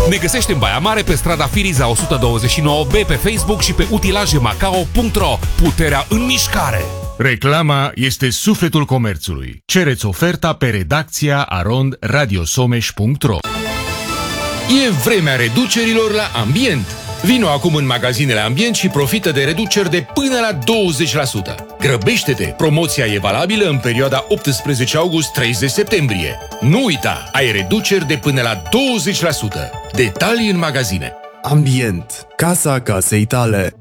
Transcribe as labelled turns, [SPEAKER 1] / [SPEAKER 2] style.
[SPEAKER 1] Ne găsești în Baia Mare pe strada Firiza 129B pe Facebook și pe utilajemacao.ro. Puterea în mișcare!
[SPEAKER 2] Reclama este sufletul comerțului. Cereți oferta pe redacția@radiosomeș.ro.
[SPEAKER 3] E vremea reducerilor la Ambient. Vino acum în magazinele Ambient și profită de reduceri de până la 20%. Grăbește-te! Promoția e valabilă în perioada 18 august-30 septembrie. Nu uita! Ai reduceri de până la 20%. Detalii în magazine.
[SPEAKER 4] Ambient. Casa casei tale.